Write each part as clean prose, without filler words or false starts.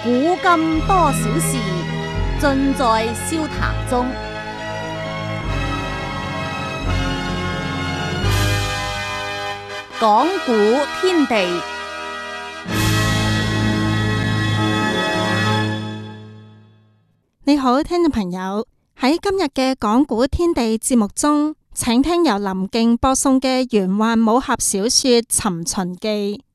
古今多少事，盡在笑談中。講古天地， 你好，聽眾朋友，喺今日嘅講古天地節目中，請聽由林敬播送嘅玄幻武俠小說《尋秦記》。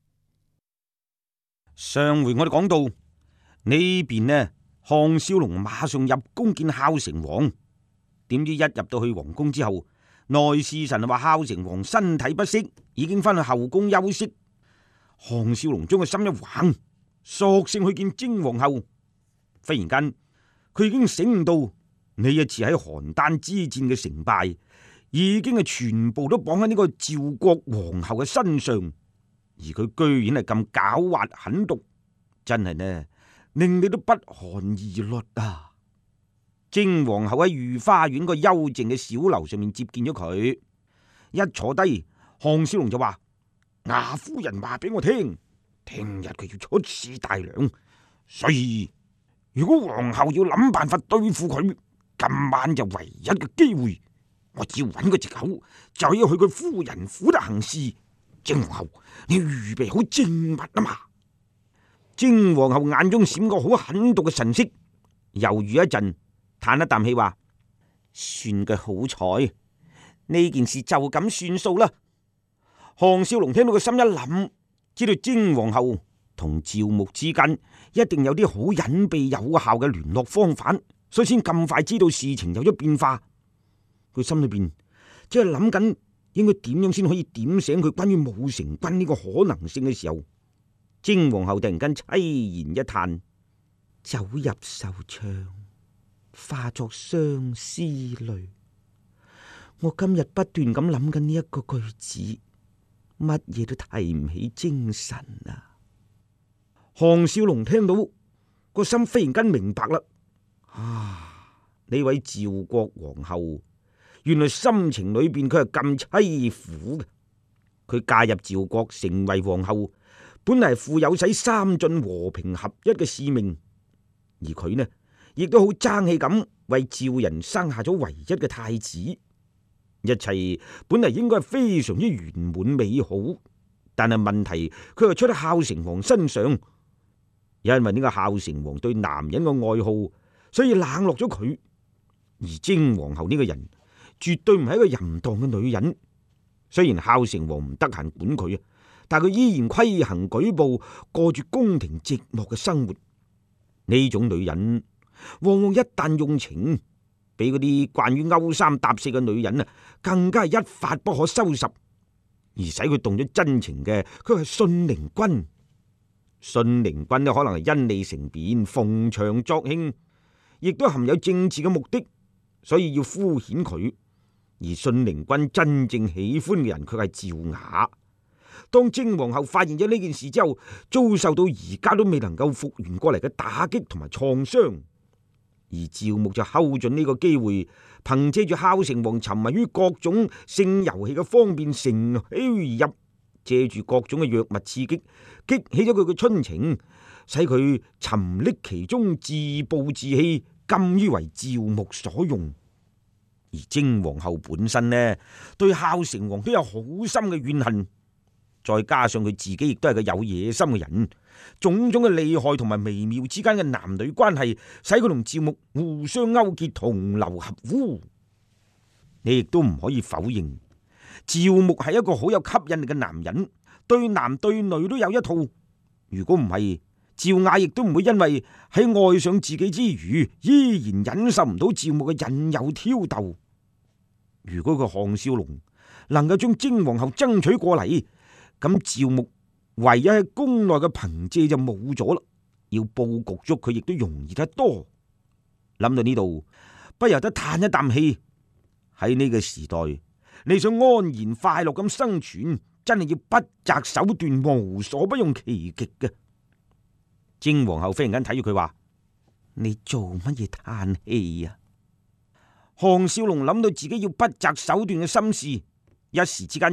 上回我哋講到呢邊呢，項少龍馬上入宮見孝成王，點知一入到去皇宮之後，內侍臣話孝成王身體不適，已經翻去後宮休息。項少龍將個心一橫，索性去見征皇后。忽然間，佢已經醒悟到呢一次喺邯鄲之戰嘅成敗，已經係全部都綁喺呢個趙國皇后嘅身上，而佢居然係咁狡猾狠毒，真係呢令你都不寒而慄啊！征皇后喺御花園個幽靜嘅小樓上面接見咗佢，一坐低，項少龍就話：雅夫人話俾我聽，聽日佢要出使大梁，所以如果皇后要諗辦法對付佢，今晚就唯一嘅機會，我只要揾個藉口，就要去佢夫人府度行事。征皇后，你要預備好證物啊嘛！征皇后眼中閃過好狠毒嘅神色，猶豫一陣，嘆一啖氣話：算佢好彩，呢件事就咁算數啦。項少龍聽到個心一諗，知道征皇后同趙牧之間一定有啲好隱秘有效嘅聯絡方法，所以先咁快知道事情有咗變化。佢心裏邊即係諗緊應該點樣先可以點醒佢關於武成君呢個可能性嘅時候，征皇后突然間凄然一嘆：走入愁腸，化作相思淚。我今日不斷咁諗緊呢一個句子，乜嘢都提唔起精神啊！項少龍聽到個心忽然間明白啦，呢位趙國皇后原來心情裏邊佢係咁淒苦嘅。佢嫁入趙國成為皇后，本嚟係負有使三晉和平合一嘅使命，而佢呢亦都好爭氣咁為趙人生下咗唯一嘅太子。一切本嚟應該係非常之圓滿美好，但係問題佢又出喺孝成王身上，因為呢個孝成王對男人嘅愛好，所以冷落咗佢。而征皇后呢個人絕對唔係一個淫蕩嘅女人，雖然孝成王唔得閒管佢啊，但佢依然規行矩步，過住宮廷寂寞嘅生活。呢種女人往往一旦用情，比嗰啲慣於勾三搭四嘅女人啊，更加係一發不可收拾。而使佢動咗真情嘅，佢係信陵君。信陵君呢，可能係因利乘便，逢場作興，亦都含有政治嘅目的，所以要敷衍佢。而信陵君真正喜歡嘅人，卻係趙雅。當征皇后發現咗呢件事之後，遭受到而家都未能夠復原過嚟嘅打擊同埋創傷。而趙牧就睺準呢個機會，憑借住孝成王沉迷於各種性遊戲嘅方便，乘虛而入，借住各種嘅藥物刺激，激起咗佢嘅春情，使佢沉溺其中，自暴自棄，甘於為趙牧所用。而征皇后本身呢，對孝成王都有好深嘅怨恨，再加上佢自己亦都係個有野心嘅人，種種嘅利害同埋微妙之間嘅男女關係，使佢同趙牧互相勾結，同流合污。你亦都唔可以否認，趙牧係一個好有吸引力嘅男人，對男對女都有一套。如果唔係，趙雅亦都唔會因為喺愛上自己之餘，依然忍受唔到趙牧嘅引誘挑逗。如果個項少龍能夠將征皇后爭取過嚟，咁趙牧唯一喺宮內嘅憑借就冇咗啦，要布局捉佢亦都容易得多。諗到呢度，不由得嘆一啖氣。喺呢個時代，你想安然快樂咁生存，真係要不擇手段，無所不用其極嘅。征皇后忽然間睇住佢話：你做乜嘢嘆氣啊？項少龍諗到自己要不擇手段嘅心事，一時之間